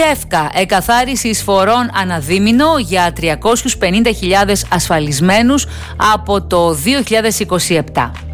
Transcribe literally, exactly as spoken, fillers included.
Η ΕΦΚΑ, εκαθάριση εισφορών αναδίμηνο για τριακόσιους πενήντα χιλιάδες ασφαλισμένους από το δύο χιλιάδες είκοσι επτά.